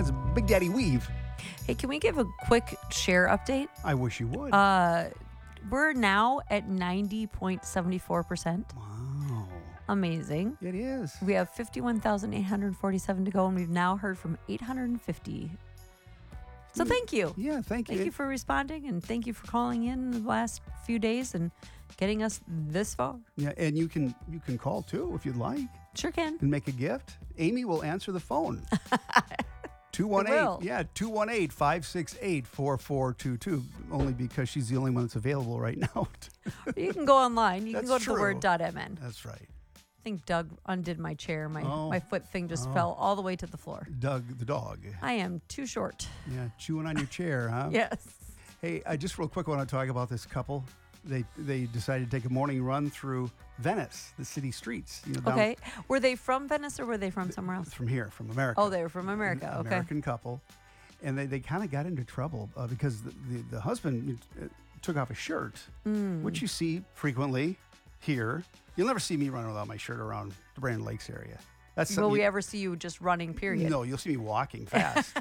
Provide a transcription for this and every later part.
That's Big Daddy Weave. Hey, can we give a quick share update? I wish you would. We're now at 90.74%. Wow. Amazing. It is. We have 51,847 to go, and we've now heard from 850. So thank you. Yeah, thank you. Thank you for responding, and thank you for calling in the last few days and getting us this far. Yeah, and you can call too if you'd like Sure can. and make a gift. Amy will answer the phone. 218. Yeah, 218-568-4422. Only because she's the only one that's available right now. You can go online. You can That's go to true. theword.mn. That's right. I think Doug undid my chair. My foot thing just Oh. fell all the way to the floor. Doug the dog. I am too short. Yeah, chewing on your chair, huh? Yes. Hey, I just real quick want to talk about this couple. They decided to take a morning run through Venice, the city streets. You know, down Okay. Were they from Venice or were they from somewhere else? from here, from America. Oh, they were from America. An Okay. American couple, and they kind of got into trouble because the husband took off his shirt, which you see frequently here. You'll never see me running without my shirt around the Brandon Lakes area. That's Will something we ever see you just running, period? No, you'll see me walking fast.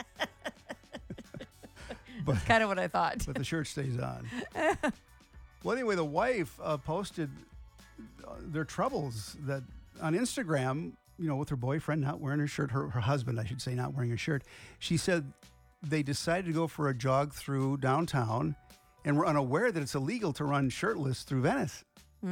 That's kind of what I thought. But the shirt stays on. Well, anyway, the wife posted their troubles that on Instagram, you know, with her boyfriend not wearing her shirt, her husband, I should say, not wearing a shirt. She said they decided to go for a jog through downtown and were unaware that it's illegal to run shirtless through Venice.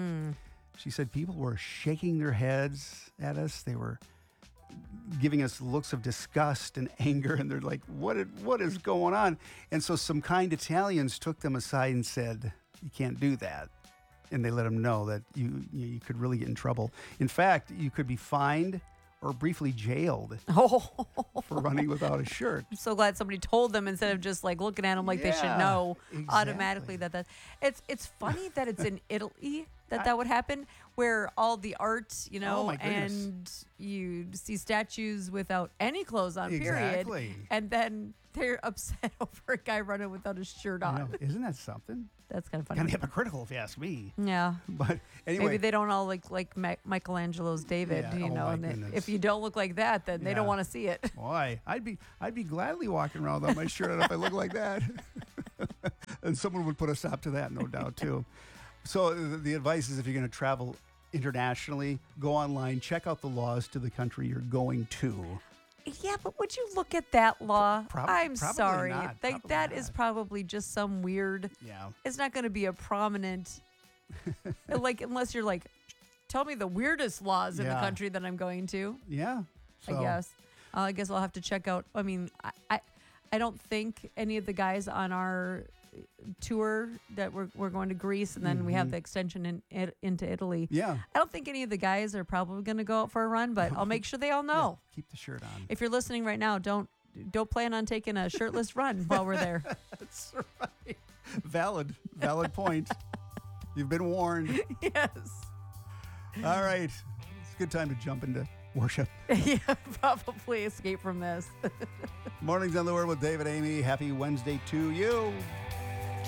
She said people were shaking their heads at us. They were giving us looks of disgust and anger, and they're like, what is going on? And so some kind Italians took them aside and said, you can't do that. And they let them know that you could really get in trouble. In fact, you could be fined or briefly jailed Oh, for running without a shirt. I'm so glad somebody told them instead of just like looking at them like they should Yeah, know exactly. automatically that it's funny that it's in Italy that would happen, where all the art, you know, Oh, my goodness. and you see statues without any clothes on, Exactly. period, and then they're upset over a guy running without his shirt I on. know. Isn't that something? That's kind of funny. Kind of hypocritical, if you ask me. Yeah. But anyway, Maybe they don't all like Michelangelo's David, Yeah, you oh know. my And goodness. if you don't look like that, then they don't Yeah. want to see it. Boy, I'd be gladly walking around without my shirt on if I look like that. And someone would put a stop to that, no doubt, too. So the advice is if you're going to travel internationally, go online, check out the laws to the country you're going to. Yeah, but would you look at that law? I'm probably sorry. not, Like probably that is not. probably just some weird. Yeah. It's not going to be a prominent. Like unless you're like, tell me the weirdest laws in the Yeah. country that I'm going to. Yeah. So, I guess I'll have to check out. I mean, I don't think any of the guys on our tour that we're going to Greece and then we have the extension into Italy. Yeah. I don't think any of the guys are probably going to go out for a run, but I'll make sure they all know. Yeah, keep the shirt on. If you're listening right now, don't plan on taking a shirtless run while we're there. That's right. Valid point. You've been warned. Yes. All right. It's a good time to jump into worship. Yeah, probably escape from this. Mornings on the Word with David, Amy. Happy Wednesday to you.